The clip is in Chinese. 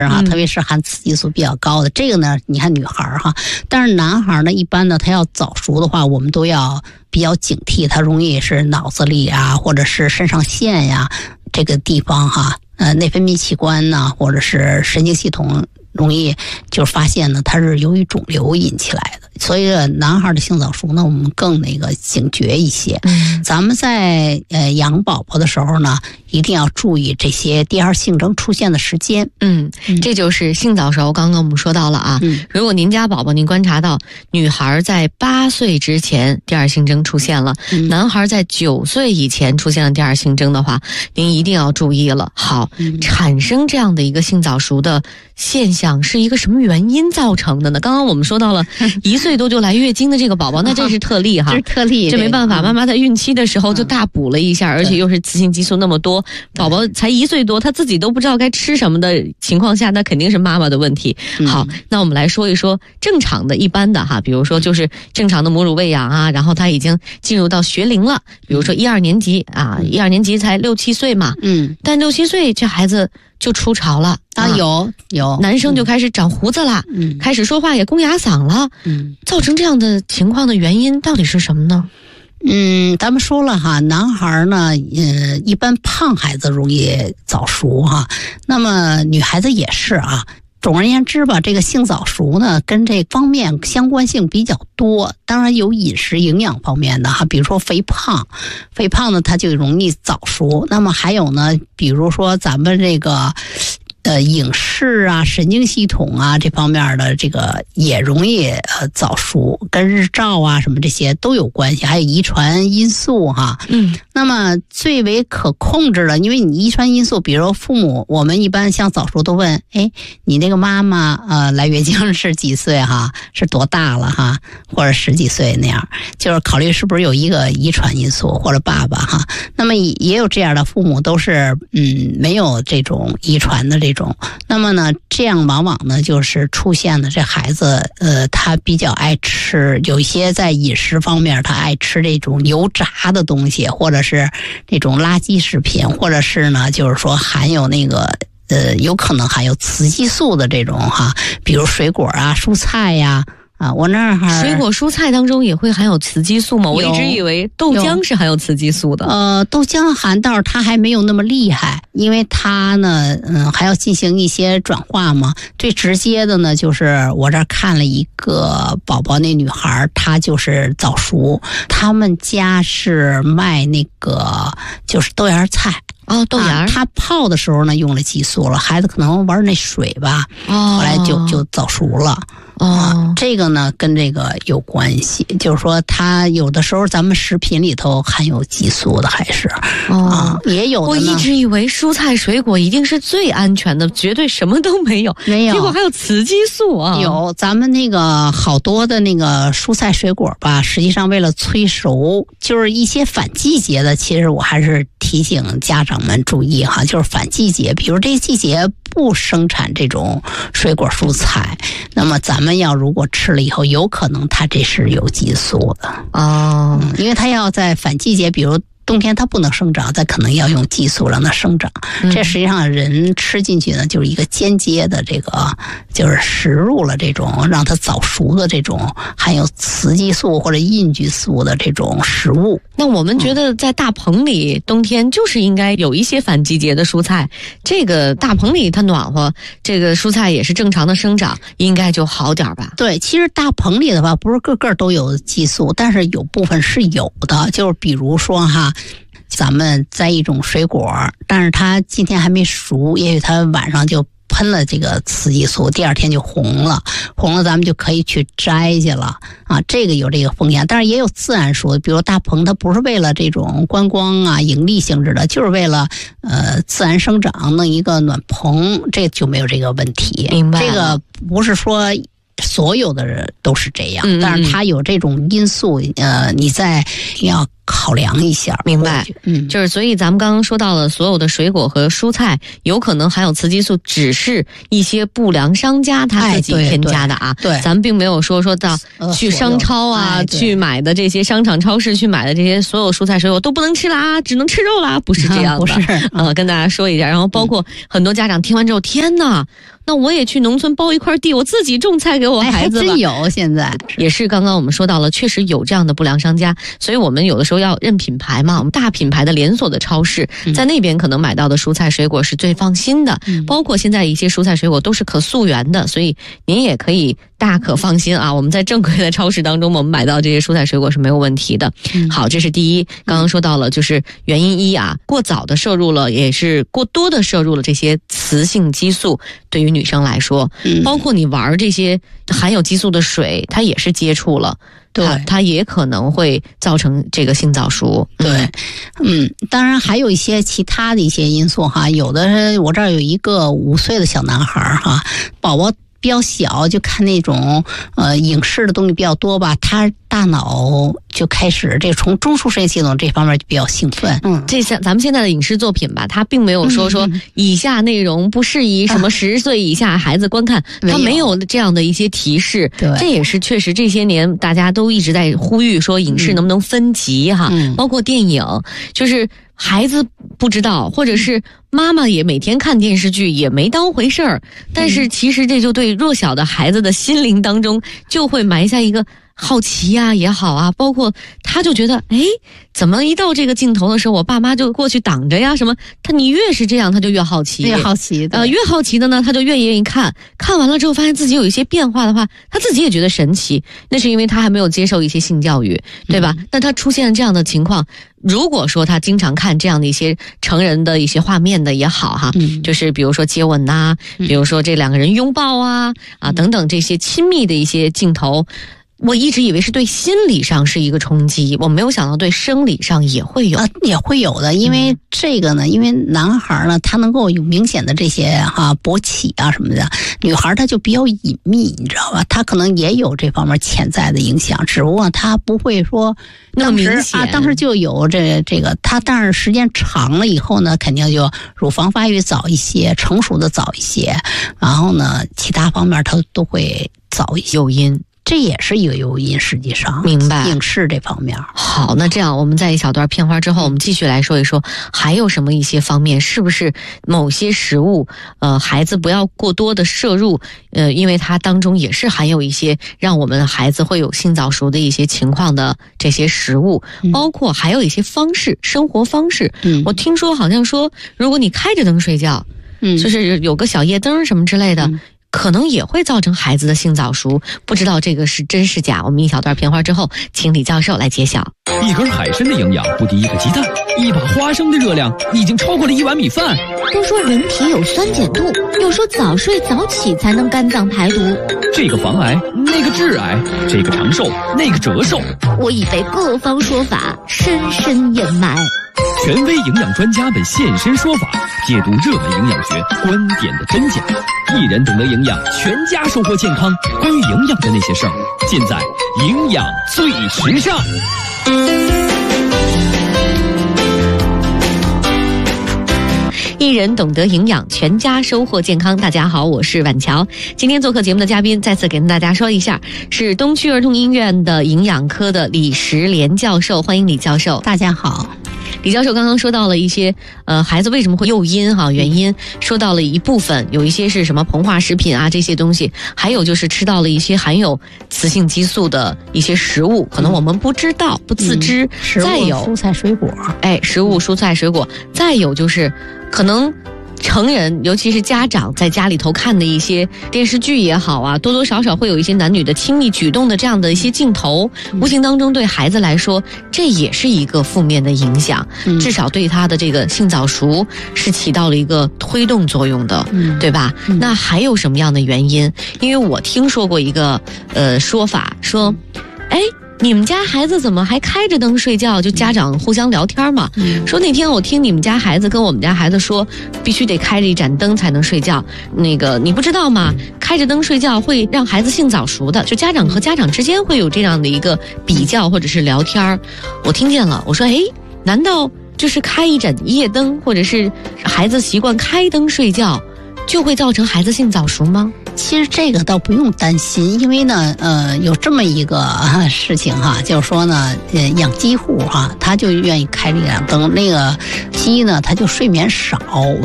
特别是含雌激素比较高的。这个呢，你看女孩哈，但是男孩呢，一般呢，他要早熟的话，我们都要比较警惕，他容易是脑子里啊，或者是肾上腺呀这个地方哈，内分泌器官呐，或者是神经系统容易就是发现呢，它是由于肿瘤引起来的。所以男孩的性早熟呢，我们更警觉一些。咱们在养宝宝的时候呢，一定要注意这些第二性征出现的时间。 这就是性早熟。刚刚我们说到了啊，如果您家宝宝您观察到女孩在8岁之前第二性征出现了，男孩在9岁以前出现了第二性征的话，您一定要注意了。好，产生这样的一个性早熟的现象是一个什么原因造成的呢？刚刚我们说到了1岁多就来月经的这个宝宝，那这是特例哈， 这是特例， 这没办法，妈妈在孕期的时候就大补了一下，而且又是雌性激素那么多，宝宝才1岁多，他自己都不知道该吃什么的情况下，那肯定是妈妈的问题。好，那我们来说一说正常的一般的哈，比如说就是正常的母乳喂养啊，然后他已经进入到学龄了，比如说1、2年级啊，1、2年级才6、7岁嘛，但6、7岁这孩子就初潮了啊，有男生就开始长胡子了，开始说话也公哑嗓了，造成这样的情况的原因到底是什么呢？ 咱们说了哈，男孩呢，一般胖孩子容易早熟哈，那么女孩子也是啊。总而言之吧，这个性早熟呢，跟这方面相关性比较多。当然有饮食营养方面的哈，比如说肥胖呢，它就容易早熟。那么还有呢，比如说咱们这个影视啊、神经系统啊这方面的这个也容易早熟，跟日照啊什么这些都有关系，还有遗传因素哈。那么最为可控制的，因为你遗传因素，比如父母，我们一般像早熟都问，你那个妈妈来月经是几岁哈？是多大了哈？或者10几岁那样，就是考虑是不是有一个遗传因素或者爸爸哈。那么也有这样的父母都是没有这种遗传的这种，那么呢，这样往往呢就是出现的这孩子他比较爱吃，有一些在饮食方面他爱吃这种油炸的东西，或者是这种垃圾食品，或者是呢就是说含有那个有可能含有雌激素的这种哈，比如水果啊、蔬菜呀。我那儿水果蔬菜当中也会含有雌激素吗？我一直以为豆浆是含有雌激素的。 豆浆含，但是它还没有那么厉害，因为它呢，还要进行一些转化嘛。最直接的呢，就是我这儿看了一个宝宝，那女孩她就是早熟，他们家是卖那个就是豆芽菜。 豆芽， 他泡的时候呢用了激素了，孩子可能玩那水吧，后来就早熟了。这个呢跟这个有关系，就是说它有的时候咱们食品里头含有激素的还是也有的呢。 我一直以为蔬菜水果一定是最安全的，绝对什么都没有，结果还有雌激素啊。 有咱们那个好多的那个蔬菜水果吧，实际上为了催熟，就是一些反季节的，其实我还是提醒家长们注意哈，就是反季节，比如这季节不生产这种水果蔬菜，那么咱们要如果吃了以后，有可能它这是有激素的因为它要在反季节，比如冬天它不能生长，它可能要用激素让它生长。这实际上人吃进去呢，就是一个间接的这个，就是食入了这种让它早熟的这种含有雌激素或者孕激素的这种食物。 那我们觉得在大棚里冬天就是应该有一些反季节的蔬菜，这个大棚里它暖和，这个蔬菜也是正常的生长，应该就好点吧？ 对，其实大棚里的话不是个个都有激素，但是有部分是有的，就是比如说哈，咱们摘一种水果，但是它今天还没熟，也许它晚上就喷了这个雌激素，第二天就红了咱们就可以去摘去了这个有这个风险。但是也有自然熟的，比如大棚它不是为了这种观光啊盈利性质的，就是为了自然生长，弄一个暖棚，这就没有这个问题。 明白了， 这个不是说所有的人都是这样，但是它有这种因素，你要考量一下。 明白，就是所以咱们刚刚说到了，所有的水果和蔬菜有可能含有雌激素，只是一些不良商家他自己添加的啊。 对， 咱们并没有说到去商超啊，去买的这些商场超市去买的这些所有蔬菜水果都不能吃啦，只能吃肉啦，不是这样的。 不是跟大家说一下。然后包括很多家长听完之后，天哪！那我也去农村包一块地，我自己种菜给我孩子吧。 还真有，现在也是刚刚我们说到了，确实有这样的不良商家，所以我们有的时候要认品牌嘛。我们大品牌的连锁的超市，在那边可能买到的蔬菜水果是最放心的，包括现在一些蔬菜水果都是可溯源的，所以您也可以大可放心啊。我们在正规的超市当中，我们买到这些蔬菜水果是没有问题的。好，这是第一。刚刚说到了，就是原因一啊，过早的摄入了，也是过多的摄入了这些雌性激素，对于女生来说，包括你玩这些含有激素的水，它也是接触了， 对， 它也可能会造成这个性早熟。 对，当然还有一些其他的一些因素哈，有的我这儿有一个5岁的小男孩哈，宝宝比较小，就看那种影视的东西比较多吧，他大脑就开始这从中枢神经系统这方面就比较兴奋。 这像咱们现在的影视作品吧，它并没有说以下内容不适宜什么10岁以下孩子观看，它没有这样的一些提示。这也是确实这些年大家都一直在呼吁说影视能不能分级哈，包括电影，就是孩子不知道，或者是妈妈也每天看电视剧也没当回事儿，但是其实这就对弱小的孩子的心灵当中就会埋下一个好奇呀也好啊，包括他就觉得怎么一到这个镜头的时候，我爸妈就过去挡着呀什么，你越是这样他就越好奇， 越好奇的呢他就越愿意看完了之后发现自己有一些变化的话，他自己也觉得神奇，那是因为他还没有接受一些性教育，对吧？那他出现这样的情况，如果说他经常看这样的一些成人的一些画面的也好哈，就是比如说接吻呐，比如说这两个人拥抱啊等等这些亲密的一些镜头，我一直以为是对心理上是一个冲击，我没有想到对生理上也会有。 也会有的，因为这个呢，因为男孩呢，他能够有明显的这些勃起啊什么的，女孩他就比较隐秘，你知道吧？他可能也有这方面潜在的影响，只不过他不会说那么明显当时就有这个，他但是时间长了以后呢，肯定就乳房发育早一些，成熟的早一些，然后呢，其他方面他都会早一些。 诱因。 这也是一个诱因，实际上明白影视这方面。 好，那这样我们在一小段片花之后，我们继续来说一说还有什么一些方面，是不是某些食物孩子不要过多的摄入，因为它当中也是含有一些让我们孩子会有性早熟的一些情况的这些食物，包括还有一些方式，生活方式。我听说好像说如果你开着灯睡觉，就是有个小夜灯什么之类的，可能也会造成孩子的性早熟，不知道这个是真是假。我们一小段片花之后，请李教授来揭晓。 一根海参的营养不敌一个鸡蛋，一把花生的热量已经超过了1碗米饭。 都说人体有酸碱度，又说早睡早起才能肝脏排毒。 这个防癌，那个致癌，这个长寿，那个折寿。 我已被各方说法深深掩埋。 权威营养专家们现身说法，解读热门营养学观点的真假。一人懂得营养，全家收获健康。关于营养的那些事儿，尽在营养最时尚。 一人懂得营养，全家收获健康。大家好，我是婉乔。今天做客节目的嘉宾，再次给大家说一下，是东区儿童医院的营养科的李石莲教授，欢迎李教授。 大家好。 李教授刚刚说到了一些孩子为什么会诱因原因，说到了一部分，有一些是什么膨化食品啊这些东西，还有就是吃到了一些含有雌性激素的一些食物，可能我们不知道不自知。再有蔬菜水果， 食物蔬菜水果，再有就是可能成人尤其是家长在家里头看的一些电视剧也好啊，多多少少会有一些男女的亲密举动的这样的一些镜头，无形当中对孩子来说这也是一个负面的影响，至少对他的这个性早熟是起到了一个推动作用的，对吧？那还有什么样的原因？因为我听说过一个说法，说你们家孩子怎么还开着灯睡觉？就家长互相聊天嘛，说那天我听你们家孩子跟我们家孩子说，必须得开着一盏灯才能睡觉。那个你不知道吗？开着灯睡觉会让孩子性早熟的。就家长和家长之间会有这样的一个比较或者是聊天。我听见了，我说难道就是开一盏夜灯，或者是孩子习惯开灯睡觉，就会造成孩子性早熟吗？ 其实这个倒不用担心，因为呢，有这么一个事情哈，就是说呢，养鸡户哈，他就愿意开这盏灯，那个鸡呢，它就睡眠少。